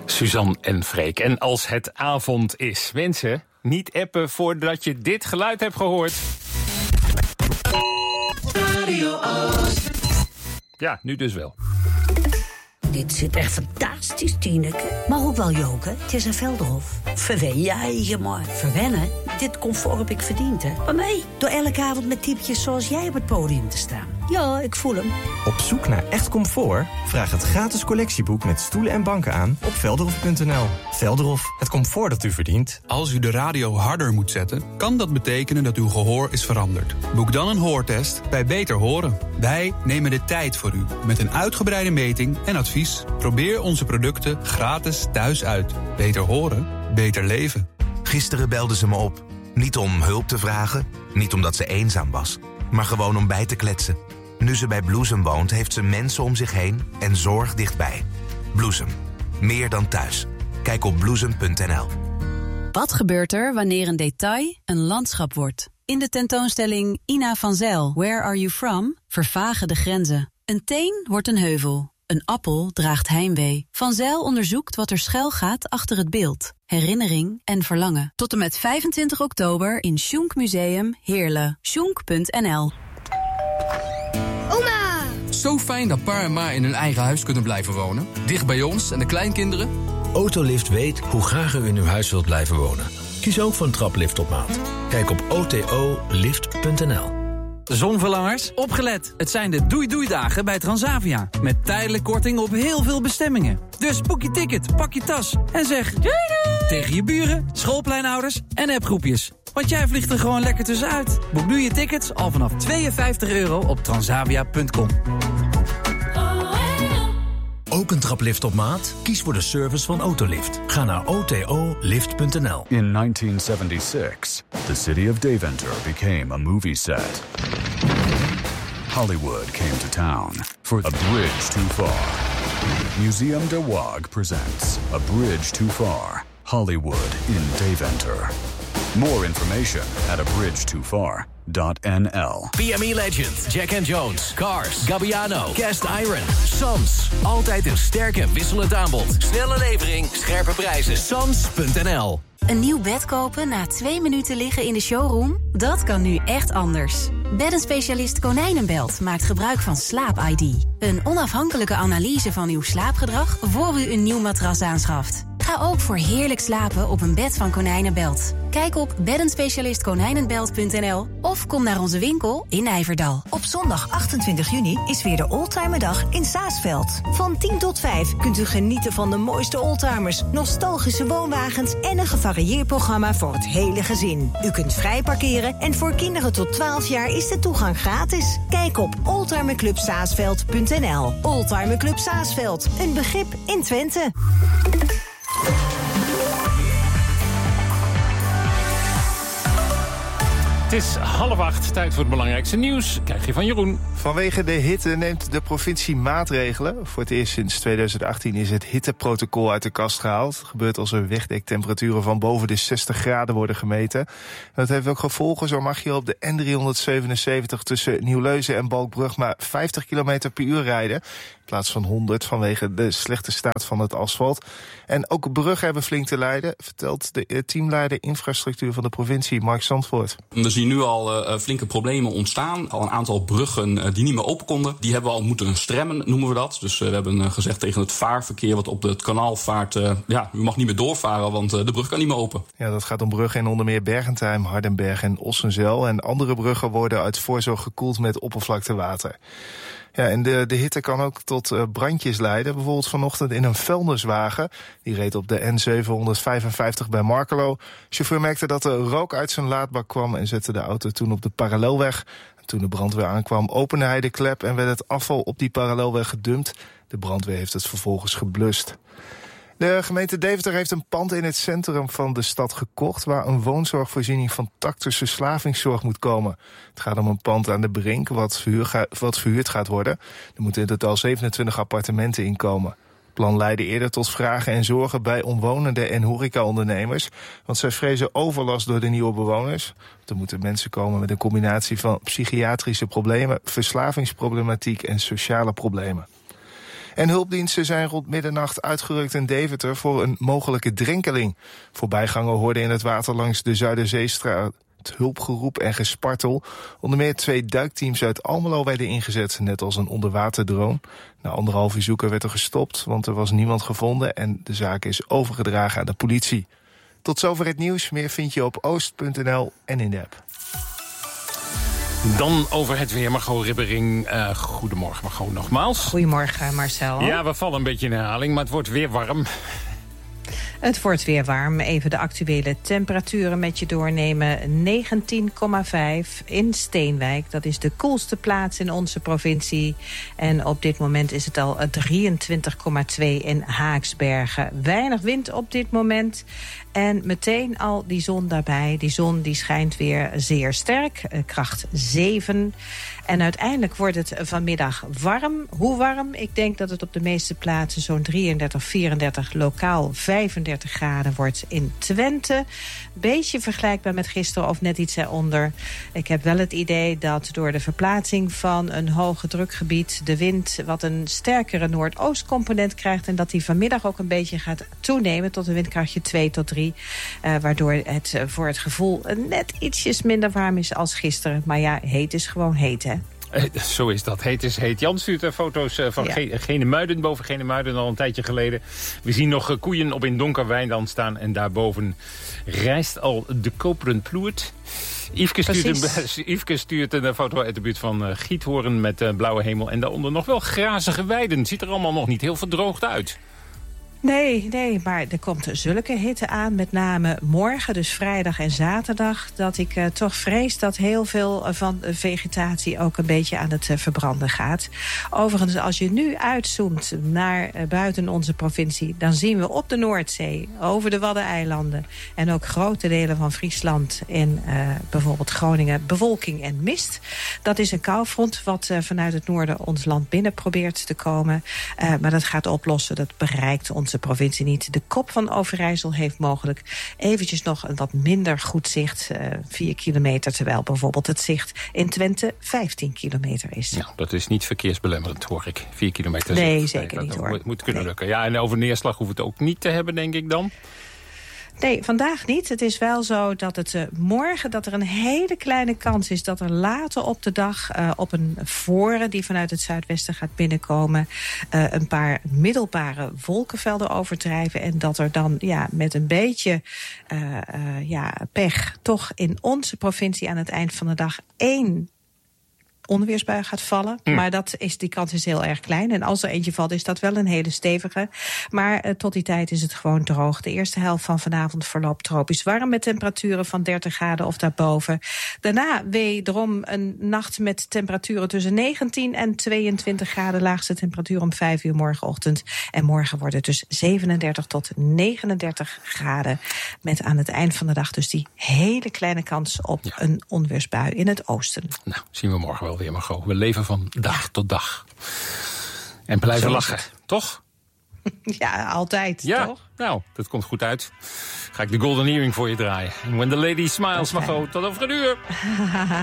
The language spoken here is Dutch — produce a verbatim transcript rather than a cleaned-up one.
Suzanne en Freek. En als het avond is, mensen, niet appen voordat je dit geluid hebt gehoord. Radio Oost. Ja, nu dus wel. Dit zit echt fantastisch, Tineke. Maar ook wel joken. Het is een Velderhof. Verwen jij je maar. Verwennen? Dit comfort heb ik verdiend, hè. Maar nee, door elke avond met typjes zoals jij op het podium te staan. Ja, ik voel hem. Op zoek naar echt comfort? Vraag het gratis collectieboek met stoelen en banken aan op velderhof punt n l. Velderhof, het comfort dat u verdient. Als u de radio harder moet zetten, kan dat betekenen dat uw gehoor is veranderd. Boek dan een hoortest bij Beter Horen. Wij nemen de tijd voor u met een uitgebreide meting en advies. Probeer onze producten gratis thuis uit. Beter horen, beter leven. Gisteren belde ze me op. Niet om hulp te vragen, niet omdat ze eenzaam was, maar gewoon om bij te kletsen. Nu ze bij Bloesem woont, heeft ze mensen om zich heen en zorg dichtbij. Bloesem, meer dan thuis. Kijk op bloesem punt n l. Wat gebeurt er wanneer een detail een landschap wordt? In de tentoonstelling Ina van Zijl, Where Are You From? Vervagen de grenzen. Een teen wordt een heuvel. Een appel draagt heimwee. Van Zijl onderzoekt wat er schuil gaat achter het beeld. Herinnering en verlangen. Tot en met vijfentwintig oktober in Schunk Museum Heerlen. schunk punt n l. Oma! Zo fijn dat pa en ma in hun eigen huis kunnen blijven wonen. Dicht bij ons en de kleinkinderen. Autolift weet hoe graag u in uw huis wilt blijven wonen. Kies ook voor een traplift op maat. Kijk op o t o lift punt n l. Zonverlangers, opgelet. Het zijn de doei-doei-dagen bij Transavia. Met tijdelijk korting op heel veel bestemmingen. Dus boek je ticket, pak je tas en zeg doei doei tegen je buren, schoolpleinouders en appgroepjes. Want jij vliegt er gewoon lekker tussenuit. Boek nu je tickets al vanaf tweeënvijftig euro op transavia punt com. Ook een traplift op maat? Kies voor de service van Autolift. Ga naar o t o lift punt n l. In nineteen seventy-six, the city of Deventer became a movie set. Hollywood came to town for A Bridge Too Far. Museum de Waag presents A Bridge Too Far, Hollywood in Deventer. More information at a bridge too far dot n l. P M E Legend, Jack and Jones, Cars, Gabbiano, Cast Iron, Sams. Altijd een sterk en wisselend aanbod. Snelle levering, scherpe prijzen. Sams punt n l. Een nieuw bed kopen na twee minuten liggen in de showroom? Dat kan nu echt anders. Beddenspecialist Konijnenbelt maakt gebruik van Slaap I D. Een onafhankelijke analyse van uw slaapgedrag voor u een nieuw matras aanschaft. Ga ook voor heerlijk slapen op een bed van Konijnenbelt. Kijk op beddenspecialist konijnenbelt punt n l of kom naar onze winkel in Nijverdal. Op zondag achtentwintig juni is weer de Oldtimerdag in Saasveld. Van tien tot vijf kunt u genieten van de mooiste oldtimers, nostalgische woonwagens en een gevarieerd programma voor het hele gezin. U kunt vrij parkeren en voor kinderen tot twaalf jaar is de toegang gratis. Kijk op oldtimerclub saasveld punt n l. Oldtimer Club Saasveld, een begrip in Twente. Het is half acht, tijd voor het belangrijkste nieuws. Krijg je van Jeroen. Vanwege de hitte neemt de provincie maatregelen. Voor het eerst sinds tweeduizend achttien is het hitteprotocol uit de kast gehaald. Het gebeurt als er wegdektemperaturen van boven de zestig graden worden gemeten. En dat heeft ook gevolgen. Zo mag je op de N driehonderdzevenenzeventig tussen Nieuwleuzen en Balkbrug maar vijftig kilometer per uur rijden. In plaats van honderd vanwege de slechte staat van het asfalt. En ook bruggen hebben flink te lijden, vertelt de teamleider infrastructuur van de provincie, Mark Zandvoort. We zien nu al uh, flinke problemen ontstaan. Al een aantal bruggen uh, die niet meer open konden. Die hebben we al moeten stremmen, noemen we dat. Dus uh, we hebben uh, gezegd tegen het vaarverkeer wat op het kanaal vaart, Uh, ja, u mag niet meer doorvaren, want uh, de brug kan niet meer open. Ja, dat gaat om bruggen in onder meer Bergentheim, Hardenberg en Ossenzel. En andere bruggen worden uit voorzorg gekoeld met oppervlaktewater. Ja, en de, de hitte kan ook tot uh, brandjes leiden. Bijvoorbeeld vanochtend in een vuilniswagen. Die reed op de N zevenhonderdvijfenvijftig bij Markelo. De chauffeur merkte dat er rook uit zijn laadbak kwam en zette de auto toen op de parallelweg. En toen de brandweer aankwam, opende hij de klep en werd het afval op die parallelweg gedumpt. De brandweer heeft het vervolgens geblust. De gemeente Deventer heeft een pand in het centrum van de stad gekocht waar een woonzorgvoorziening van Tactus Verslavingszorg moet komen. Het gaat om een pand aan de Brink wat, verhuur ga, wat verhuurd gaat worden. Er moeten in totaal zevenentwintig appartementen in komen. Het plan leidde eerder tot vragen en zorgen bij omwonenden en horecaondernemers, want zij vrezen overlast door de nieuwe bewoners. Er moeten mensen komen met een combinatie van psychiatrische problemen, verslavingsproblematiek en sociale problemen. En hulpdiensten zijn rond middernacht uitgerukt in Deventer voor een mogelijke drenkeling. Voorbijganger hoorden in het water langs de Zuiderzeestraat hulpgeroep en gespartel. Onder meer twee duikteams uit Almelo werden ingezet, net als een onderwaterdrone. Na anderhalf uur zoeken werd er gestopt, want er was niemand gevonden en de zaak is overgedragen aan de politie. Tot zover het nieuws. Meer vind je op oost punt n l en in de app. Dan over het weer, Margot Ribbering. Uh, goedemorgen, Margot, nogmaals. Goedemorgen, Marcel. Ja, we vallen een beetje in herhaling, maar het wordt weer warm. Het wordt weer warm. Even de actuele temperaturen met je doornemen. negentien komma vijf in Steenwijk. Dat is de koelste plaats in onze provincie. En op dit moment is het al drieëntwintig komma twee in Haaksbergen. Weinig wind op dit moment. En meteen al die zon daarbij. Die zon die schijnt weer zeer sterk. Kracht zeven. En uiteindelijk wordt het vanmiddag warm. Hoe warm? Ik denk dat het op de meeste plaatsen zo'n drieëndertig, vierendertig, lokaal vijfendertig graden wordt in Twente. Beetje vergelijkbaar met gisteren of net iets eronder. Ik heb wel het idee dat door de verplaatsing van een hoge drukgebied de wind wat een sterkere noordoostcomponent krijgt en dat die vanmiddag ook een beetje gaat toenemen tot een windkrachtje twee tot drie. Uh, waardoor het uh, voor het gevoel net ietsjes minder warm is als gisteren. Maar ja, heet is gewoon heet, hè? Uh, zo is dat. Heet is heet. Jan stuurt uh, foto's uh, van ja. Ge- Genemuiden, boven Genemuiden al een tijdje geleden. We zien nog uh, koeien op in donker wijnland staan. En daarboven rijst al de koperen ploert. Yveske stuurt, een, Yveske stuurt een foto uit de buurt van uh, Giethoorn met uh, blauwe hemel. En daaronder nog wel grazige weiden. Ziet er allemaal nog niet heel verdroogd uit. Nee, nee, maar er komt zulke hitte aan, met name morgen, dus vrijdag en zaterdag, dat ik uh, toch vrees dat heel veel uh, van de vegetatie ook een beetje aan het uh, verbranden gaat. Overigens, als je nu uitzoomt naar uh, buiten onze provincie, dan zien we op de Noordzee, over de Waddeneilanden en ook grote delen van Friesland en uh, bijvoorbeeld Groningen, bewolking en mist. Dat is een koufront wat uh, vanuit het noorden ons land binnen probeert te komen, uh, maar dat gaat oplossen, dat bereikt onze provincie niet. De kop van Overijssel heeft mogelijk eventjes nog een wat minder goed zicht, uh, vier kilometer, terwijl bijvoorbeeld het zicht in Twente vijftien kilometer is. Nou, dat is niet verkeersbelemmerend, hoor ik. vier kilometer Nee, zicht. zeker nee, niet, dat hoor. moet, moet kunnen nee. lukken. Ja, en over neerslag hoeft het ook niet te hebben, denk ik dan. Nee, vandaag niet. Het is wel zo dat het uh, morgen dat er een hele kleine kans is dat er later op de dag uh, op een voren die vanuit het zuidwesten gaat binnenkomen uh, een paar middelbare wolkenvelden overdrijven en dat er dan ja met een beetje uh, uh, ja, pech toch in onze provincie aan het eind van de dag één onweersbui gaat vallen. Mm. Maar dat is, die kans is heel erg klein. En als er eentje valt, is dat wel een hele stevige. Maar uh, tot die tijd is het gewoon droog. De eerste helft van vanavond verloopt tropisch warm met temperaturen van dertig graden of daarboven. Daarna wederom een nacht met temperaturen tussen negentien en tweeëntwintig graden. Laagste temperatuur om vijf uur morgenochtend. En morgen wordt het dus zevenendertig tot negenendertig graden. Met aan het eind van de dag dus die hele kleine kans op ja. een onweersbui in het oosten. Nou, zien we morgen wel weer, Margot. We leven van dag ja. tot dag. En blijven lachen, toch? Ja, altijd, ja, toch? Nou, dat komt goed uit. Ga ik de Golden Earring voor je draaien. When the lady smiles, Margot, tot over een uur.